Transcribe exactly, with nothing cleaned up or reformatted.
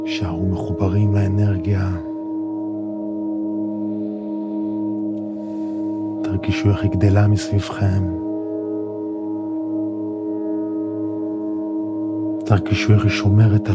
שערו מחוברים לאנרגיה. תרגישו איך היא גדלה מסביבכם. תרגישו איך היא שומרת